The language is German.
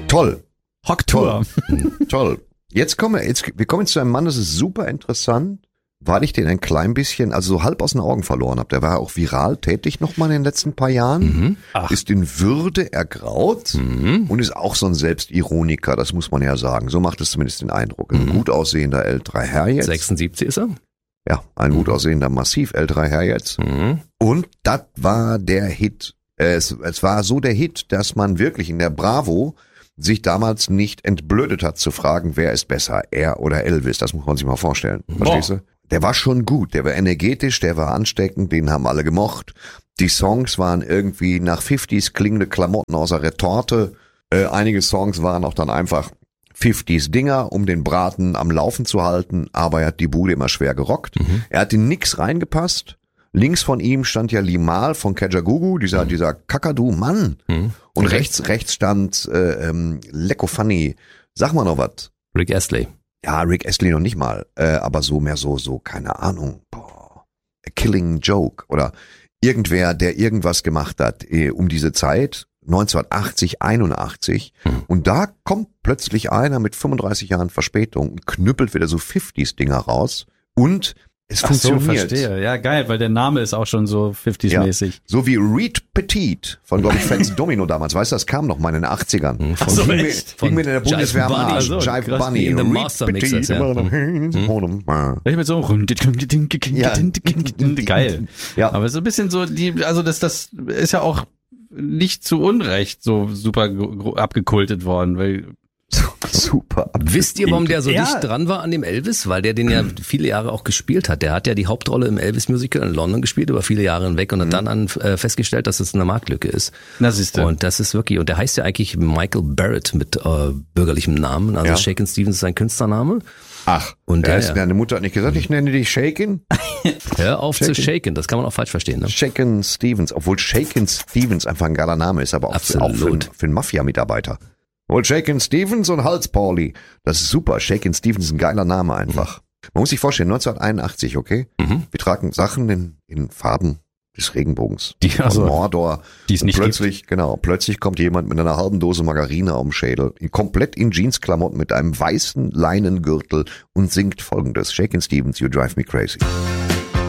Toll. Hocktour. Toll. Wir kommen jetzt zu einem Mann, das ist super interessant, weil ich den ein klein bisschen, also so halb aus den Augen verloren habe. Der war auch viral tätig nochmal in den letzten paar Jahren, ist in Würde ergraut und ist auch so ein Selbstironiker, das muss man ja sagen. So macht es zumindest den Eindruck. Ein gut aussehender älterer Herr jetzt. 76 ist er? Ja, ein gut aussehender, massiv älterer Herr jetzt. Und das war der Hit. Es war so der Hit, dass man wirklich in der Bravo sich damals nicht entblödet hat zu fragen, wer ist besser, er oder Elvis. Das muss man sich mal vorstellen. Verstehst du? Der war schon gut, der war energetisch, der war ansteckend, den haben alle gemocht. Die Songs waren irgendwie nach 50s klingende Klamotten aus der Retorte. Einige Songs waren auch dann einfach 50s Dinger, um den Braten am Laufen zu halten, aber er hat die Bude immer schwer gerockt. Er hat in nix reingepasst. Links von ihm stand ja Limahl von Kajagoogoo, dieser Kakadu-Mann. Und rechts stand Lecko Funny. Sag mal noch was. Rick Astley. Ja, Rick Astley noch nicht mal, aber so mehr so, keine Ahnung. Boah, A Killing Joke oder irgendwer, der irgendwas gemacht hat um diese Zeit, 1980, 81. Und da kommt plötzlich einer mit 35 Jahren Verspätung und knüppelt wieder so 50s-Dinger raus und es funktioniert. Verstehe. Ja, geil, weil der Name ist auch schon so 50s-mäßig. Ja, so wie Reed Petit von, glaube ich, Fats Domino damals. Weißt du, das kam noch mal in den 80ern. Ging mir in der Bundeswehr am Arsch. Jive Bunny. In the Master Mixers, ja. Ich mit so geil. Ja. Aber so ein bisschen so, also das ist ja auch nicht zu Unrecht so super abgekultet worden, weil super. Wisst ihr, warum der so Ja. dicht dran war an dem Elvis? Weil der den ja viele Jahre auch gespielt hat. Der hat ja die Hauptrolle im Elvis-Musical in London gespielt, über viele Jahre hinweg und hat dann festgestellt, dass es eine Marktlücke ist. Na, siehste. Und das ist wirklich, und der heißt ja eigentlich Michael Barrett mit bürgerlichem Namen, also Ja. Shakin' Stevens ist sein Künstlername. Ach, Und deine Mutter hat nicht gesagt, ich nenne dich Shakin? Hör auf zu shaken, das kann man auch falsch verstehen. Ne? Shakin' Stevens, obwohl Shakin' Stevens einfach ein geiler Name ist, aber auch für einen Mafia-Mitarbeiter. Und Shakin' Stevens und Hals Pauli. Das ist super. Shakin' Stevens ist ein geiler Name einfach. Man muss sich vorstellen, 1981, okay? Wir tragen Sachen in Farben des Regenbogens. Die Von Mordor. die es Und nicht plötzlich kommt jemand mit einer halben Dose Margarine auf dem Schädel, komplett in Jeansklamotten mit einem weißen Leinengürtel und singt folgendes. Shakin' Stevens, You Drive Me Crazy.